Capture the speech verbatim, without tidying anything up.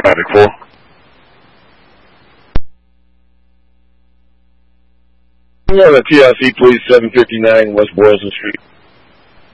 Traffic four. Yeah, the T L C, please, seven fifty-nine West Boylston Street.